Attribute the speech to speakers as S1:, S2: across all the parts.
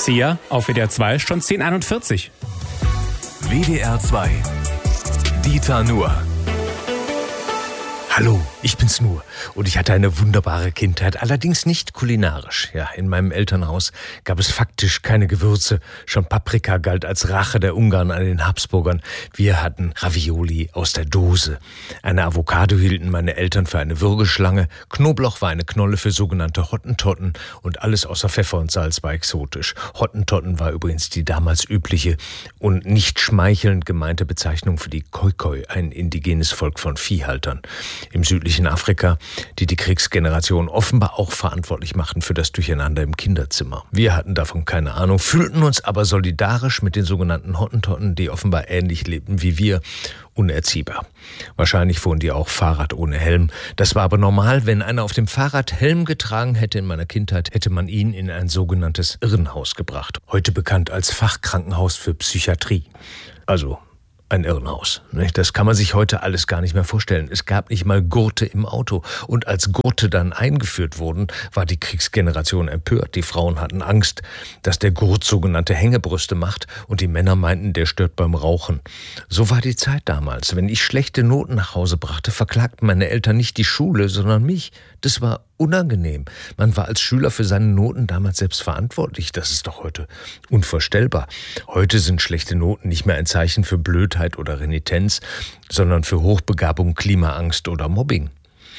S1: Erzieher auf WDR 2 schon 10:41.
S2: WDR 2. Dieter Nuhr.
S3: Hallo, ich bin's Nuhr und ich hatte eine wunderbare Kindheit, allerdings nicht kulinarisch. Ja, in meinem Elternhaus gab es faktisch keine Gewürze. Schon Paprika galt als Rache der Ungarn an den Habsburgern. Wir hatten Ravioli aus der Dose. Eine Avocado hielten meine Eltern für eine Würgeschlange. Knoblauch war eine Knolle für sogenannte Hottentotten und alles außer Pfeffer und Salz war exotisch. Hottentotten war übrigens die damals übliche und nicht schmeichelnd gemeinte Bezeichnung für die Khoikhoi, ein indigenes Volk von Viehhaltern im südlichen Afrika, die Kriegsgeneration offenbar auch verantwortlich machten für das Durcheinander im Kinderzimmer. Wir hatten davon keine Ahnung, fühlten uns aber solidarisch mit den sogenannten Hottentotten, die offenbar ähnlich lebten wie wir, unerziehbar. Wahrscheinlich fuhren die auch Fahrrad ohne Helm. Das war aber normal, wenn einer auf dem Fahrrad Helm getragen hätte in meiner Kindheit, hätte man ihn in ein sogenanntes Irrenhaus gebracht. Heute bekannt als Fachkrankenhaus für Psychiatrie. Also ein Irrenhaus. Das kann man sich heute alles gar nicht mehr vorstellen. Es gab nicht mal Gurte im Auto. Und als Gurte dann eingeführt wurden, war die Kriegsgeneration empört. Die Frauen hatten Angst, dass der Gurt sogenannte Hängebrüste macht und die Männer meinten, der stört beim Rauchen. So war die Zeit damals. Wenn ich schlechte Noten nach Hause brachte, verklagten meine Eltern nicht die Schule, sondern mich. Das war unangenehm. Man war als Schüler für seine Noten damals selbst verantwortlich. Das ist doch heute unvorstellbar. Heute sind schlechte Noten nicht mehr ein Zeichen für Blödheit oder Renitenz, sondern für Hochbegabung, Klimaangst oder Mobbing.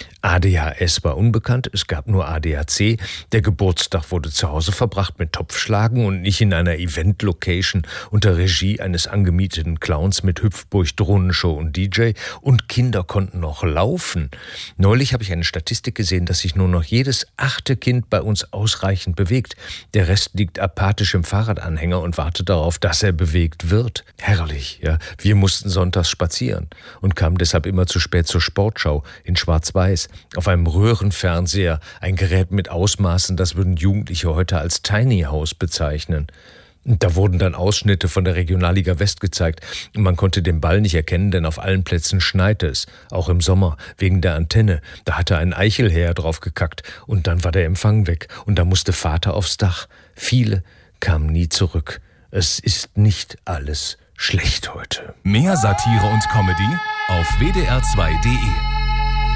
S3: ADHS war unbekannt, es gab nur ADAC. Der Geburtstag wurde zu Hause verbracht mit Topfschlagen und nicht in einer Event-Location unter Regie eines angemieteten Clowns mit Hüpfburg, Drohnenshow und DJ. Und Kinder konnten noch laufen. Neulich habe ich eine Statistik gesehen, dass sich nur noch jedes 8. Kind bei uns ausreichend bewegt. Der Rest liegt apathisch im Fahrradanhänger und wartet darauf, dass er bewegt wird. Herrlich, ja. Wir mussten sonntags spazieren und kamen deshalb immer zu spät zur Sportschau in Schwarz-Weiß. Auf einem Röhrenfernseher, ein Gerät mit Ausmaßen, das würden Jugendliche heute als Tiny House bezeichnen. Und da wurden dann Ausschnitte von der Regionalliga West gezeigt. Und man konnte den Ball nicht erkennen, denn auf allen Plätzen schneite es. Auch im Sommer, wegen der Antenne. Da hatte ein Eichelhäher drauf gekackt und dann war der Empfang weg. Und da musste Vater aufs Dach. Viele kamen nie zurück. Es ist nicht alles schlecht heute.
S2: Mehr Satire und Comedy auf wdr2.de.